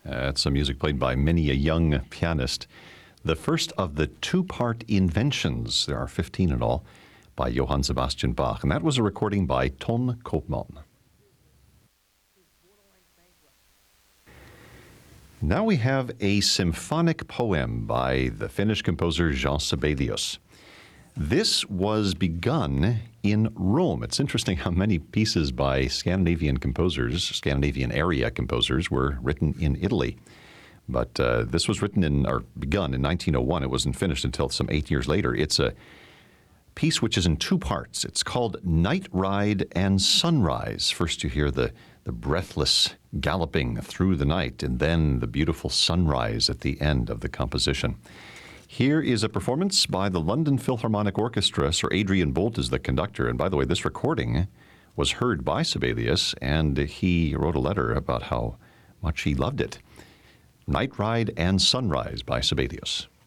It's some music played by many a young pianist. The first of the two-part inventions, there are 15 in all, by Johann Sebastian Bach. And that was a recording by Ton Koopman. Now we have a symphonic poem by the Finnish composer Jean Sibelius. This was begun in Rome. It's interesting how many pieces by Scandinavian composers, Scandinavian area composers, were written in Italy. But this was begun in 1901. It wasn't finished until some 8 years later. It's a piece which is in two parts. It's called Night Ride and Sunrise. First you hear the breathless galloping through the night, and then the beautiful sunrise at the end of the composition. Here is a performance by the London Philharmonic Orchestra. Sir Adrian Boult is the conductor. And by the way, this recording was heard by Sibelius, and he wrote a letter about how much he loved it. Night Ride and Sunrise by Sibelius.